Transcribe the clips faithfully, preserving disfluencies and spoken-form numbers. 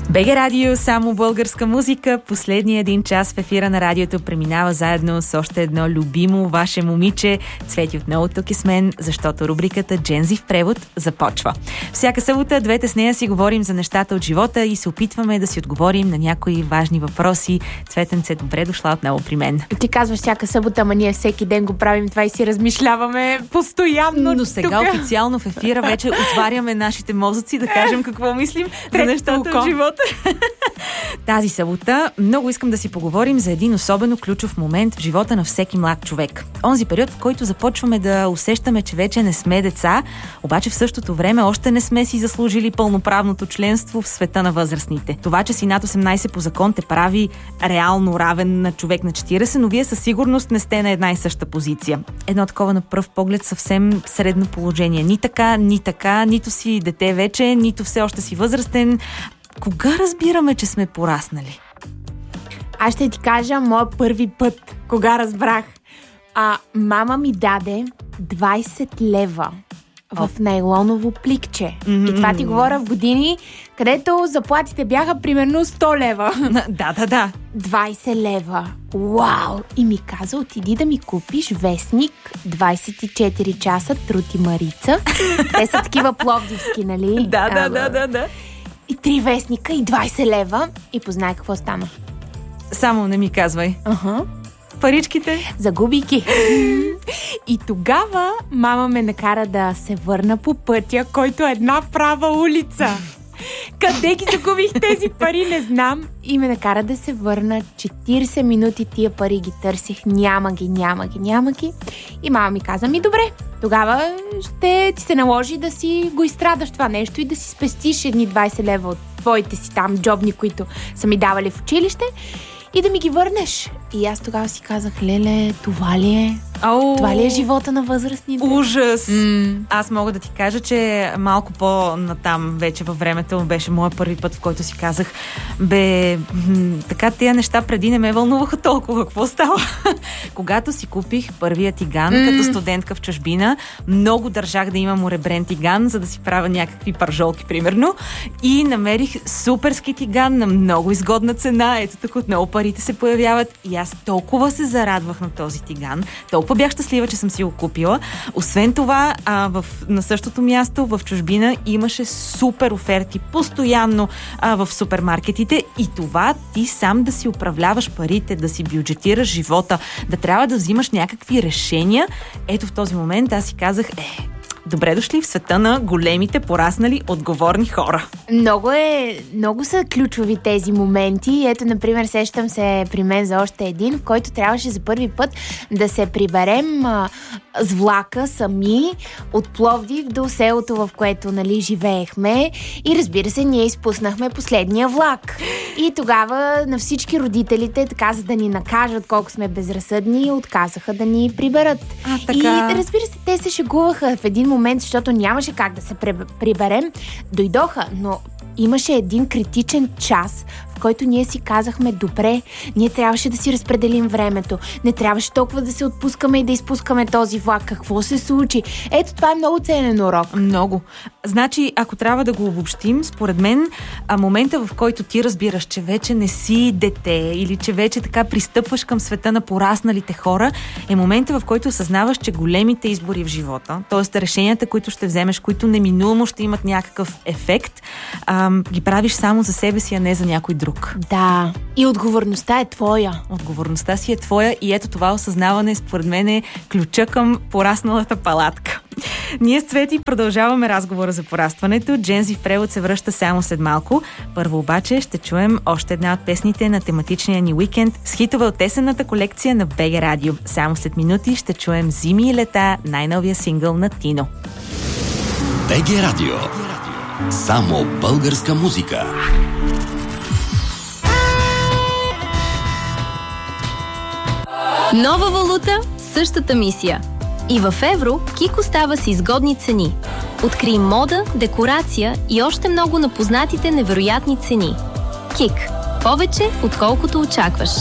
БГ Радио, само българска музика. Последния един час в ефира на радиото преминава заедно с още едно любимо ваше момиче. Цвети отново тук е с мен, защото рубриката Джензи в превод започва. Всяка събота двете с нея си говорим за нещата от живота и се опитваме да си отговорим на някои важни въпроси. Цветенце, добре дошла отново при мен. Ти казваш всяка събота, ама ние всеки ден го правим това и си размишляваме постоянно. Но сега тук официално в ефира вече отваряме нашите мозъци да кажем какво мислим за нещата от живота. Тази събота много искам да си поговорим за един особено ключов момент в живота на всеки млад човек. Онзи период, в който започваме да усещаме, че вече не сме деца, обаче в същото време още не сме си заслужили пълноправното членство в света на възрастните. Това, че си над осемнайсет по закон те прави реално равен на човек на четирийсет, но вие със сигурност не сте на една и съща позиция. Едно такова на пръв поглед съвсем средно положение. Ни така, ни така, нито си дете вече, нито все още си възрастен. Кога разбираме, че сме пораснали? Аз ще ти кажа моя първи път, кога разбрах. А, мама ми даде двайсет лева в нейлоново пликче. Mm-hmm. И това ти говоря в години, където заплатите бяха примерно сто лева. Да, да, да. двайсет лева. Вау! И ми каза, отиди да ми купиш вестник двайсет и четири часа Труд и Марица. Те са такива пловдивски, нали? Да, да, да, да, да. И три вестника и двайсет лева. И познай какво стана. Само не ми казвай. Ага. Паричките? Загубики. И тогава мама ме накара да се върна по пътя, който е една права улица. Къде ги загубих тези пари, не знам. И ме накара да се върна. четирийсет минути тия пари ги търсих. Няма ги, няма ги, няма ги. И мама ми каза, ми добре, тогава ще ти се наложи да си го изстрадаш това нещо и да си спестиш едни двайсет лева от твоите си там джобни, които са ми давали в училище и да ми ги върнеш. И аз тогава си казах, леле, това ли е? Ау, това ли е живота на възрастните? Ужас! Mm. Аз мога да ти кажа, че малко по-натам вече във времето беше моя първи път, в който си казах, бе, м- така тия неща преди не ме вълнуваха толкова. Какво става? Когато си купих първия тиган, mm. като студентка в чужбина, много държах да имам оребрен тиган, за да си правя някакви пържолки, примерно. И намерих суперски тиган на много изгодна цена. Ето тук отново парите се появяват. И аз толкова се зарадвах на този тиган. Толкова бях щастлива, че съм си го купила. Освен това, а, в, на същото място в чужбина имаше супер оферти постоянно а, в супермаркетите и това ти сам да си управляваш парите, да си бюджетираш живота, да трябва да взимаш някакви решения. Ето в този момент аз си казах, е, добре дошли в света на големите, пораснали, отговорни хора. Много е, много са ключови тези моменти. Ето, например, сещам се при мен за още един, в който трябваше за първи път да се приберем а, с влака сами от Пловдив до селото, в което, нали, живеехме. И разбира се, ние изпуснахме последния влак. И тогава на всички родителите, така за да ни накажат колко сме безразсъдни, отказаха да ни приберат. А, така. И разбира се, те се шегуваха в един момент, защото нямаше как да се приберем. Дойдоха, но имаше един критичен час, в който ние си казахме, добре, ние трябваше да си разпределим времето. Не трябваше толкова да се отпускаме и да изпускаме този влак. Какво се случи? Ето, това е много ценен урок. Много. Значи, ако трябва да го обобщим, според мен, а момента, в който ти разбираш, че вече не си дете или че вече така пристъпваш към света на порасналите хора, е момента, в който осъзнаваш, че големите избори в живота, т.е. решенията, които ще вземеш, които неминуемо ще имат някакъв ефект, ам, ги правиш само за себе си, а не за някой друг. Да. И отговорността е твоя. Отговорността си е твоя и ето това осъзнаване, според мен, е ключа към порасналата палатка. Ние с Цвети продължаваме разговора за порастването. Джензи в превод се връща само след малко. Първо обаче ще чуем още една от песните на тематичния ни уикенд с хитове от есенната колекция на БГ Радио. Само след минути ще чуем Зими и лета, най-новия сингъл на Тино. БГ Радио. Само българска музика. Нова валута, същата мисия. И в евро Кик остава с изгодни цени. Открий мода, декорация и още много на познатите невероятни цени. Кик. Повече, отколкото очакваш.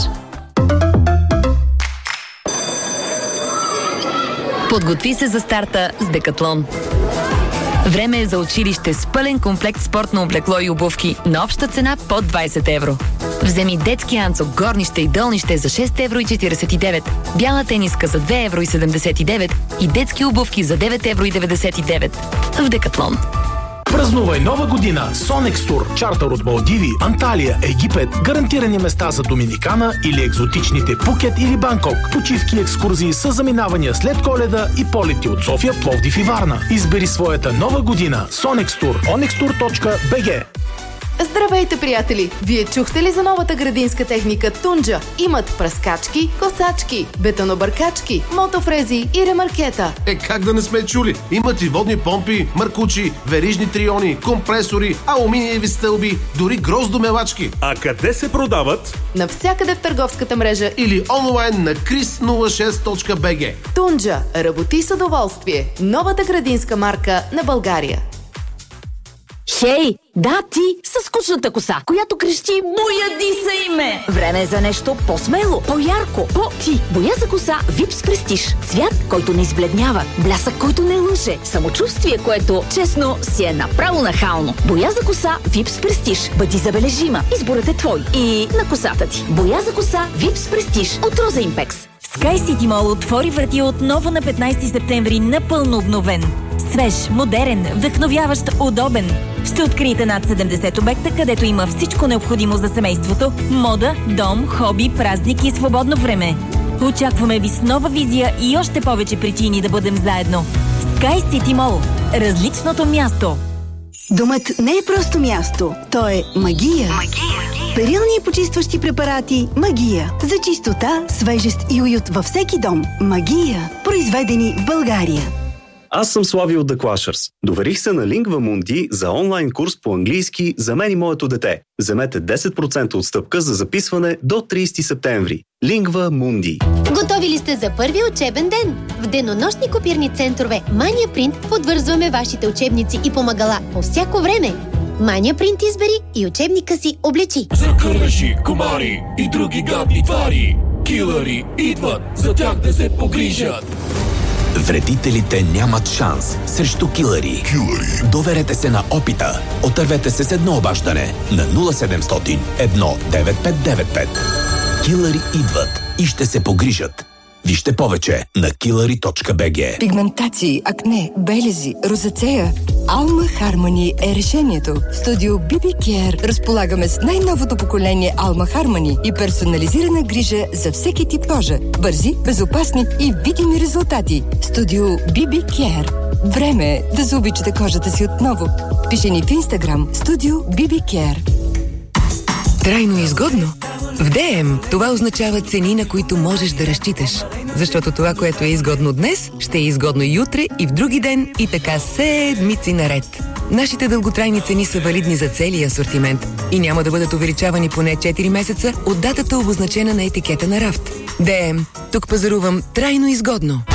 Подготви се за старта с Декатлон. Време е за училище с пълен комплект спортно облекло и обувки на обща цена под двайсет евро. Вземи детски анцук, горнище и долнище за шест евро и четирийсет и девет, бяла тениска за две евро и седемдесет и девет и детски обувки за девет евро и деветдесет и девет в Декатлон. Празнувай нова година с Onyx Tour. Чартър от Малдиви, Анталия, Египет, гарантирани места за Доминикана или екзотичните Пукет или Банкок. Почивки и екскурзии с заминавания след Коледа и полети от София, Пловдив и Варна. Избери своята нова година с Onyx Tour. онекс тур точка би джи. Здравейте, приятели! Вие чухте ли за новата градинска техника Тунджа? Имат пръскачки, косачки, бетонобъркачки, мотофрези и ремаркета. Е, как да не сме чули? Имат и водни помпи, маркучи, верижни триони, компресори, алуминиеви стълби, дори гроздомелачки. А къде се продават? Навсякъде в търговската мрежа или онлайн на крис нула шест точка би джи. Тунджа. Работи с удоволствие. Новата градинска марка на България. Хей, да, ти със скучната коса, която крещи "Бояди се име". Време е за нещо по-смело, по-ярко, по-ти. Боя за коса Випс Престиж. Цвят, който не избледнява, блясък, който не лъже, самочувствие, което, честно, си е направо нахално. Боя за коса Випс Престиж. Бъди забележима. Изборът е твой. И на косата ти. Боя за коса Випс Престиж от Роза Импекс. Sky City Mall отвори врати отново на петнайсети септември, напълно обновен. Свеж, модерен, вдъхновяващ, удобен. Ще откриете над седемдесет обекта, където има всичко необходимо за семейството, мода, дом, хоби, празник и свободно време. Очакваме ви с нова визия и още повече причини да бъдем заедно. Sky City Mall. Различното място. Домът не е просто място, то е магия. Магия. Перилни и почистващи препарати Магия. За чистота, свежест и уют във всеки дом. Магия. Произведени в България. Аз съм Слави от The Clashers. Доверих се на Lingva Mundi за онлайн курс по английски за мен и моето дете. Вземете десет процента отстъпка за записване до трийсети септември. Lingva Mundi. Готови ли сте за първи учебен ден? В денонощни копирни центрове Mania Print подвързваме вашите учебници и помагала по всяко време. Mania Print избери и учебника си облечи. За кърши, комари и други гадни твари, килъри идват, за тях да се погрижат. Вредителите нямат шанс срещу килъри. Килъри. Доверете се на опита. Отървете се с едно обаждане на нула седемстотин едно девет пет девет пет. Килъри идват и ще се погрижат. Вижте повече на килъри точка би джи. Пигментации, акне, белези, розацея. Alma Harmony е решението. В студио би би Care разполагаме с най-новото поколение Alma Harmony и персонализирана грижа за всеки тип кожа. Бързи, безопасни и видими резултати. Студио би би Care. Време е да заобичате кожата си отново. Пиши ни в Instagram студио би би Care. Трайно изгодно? В ди ем това означава цени, на които можеш да разчиташ. Защото това, което е изгодно днес, ще е изгодно и утре, и в други ден, и така седмици наред. Нашите дълготрайни цени са валидни за целия асортимент и няма да бъдат увеличавани поне четири месеца от датата, обозначена на етикета на рафт. ди ем. Тук пазарувам трайно изгодно.